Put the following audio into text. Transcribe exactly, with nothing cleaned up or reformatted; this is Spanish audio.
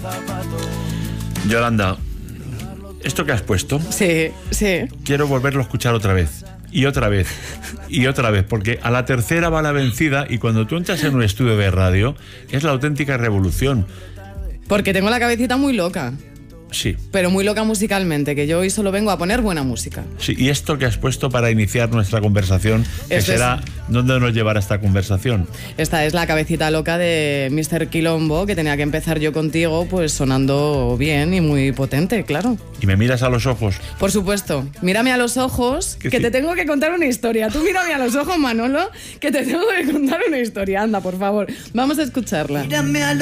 Yolanda, ¿esto que has puesto? Sí, sí. Quiero volverlo a escuchar otra vez. Y otra vez. Y otra vez. Porque a la tercera va la vencida y cuando tú entras en un estudio de radio es la auténtica revolución. Porque tengo la cabecita muy loca. Sí. Pero muy loca musicalmente, que yo hoy solo vengo a poner buena música. Sí, y esto que has puesto para iniciar nuestra conversación, que Esto será es... dónde nos llevará esta conversación. Esta es la cabecita loca de mister Quilombo, que tenía que empezar yo contigo, pues sonando bien y muy potente, claro. ¿Y me miras a los ojos? Por supuesto. Mírame a los ojos, que te tengo que contar una historia. Tú mírame a los ojos, Manolo, que te tengo que contar una historia. Anda, por favor, vamos a escucharla. Mírame a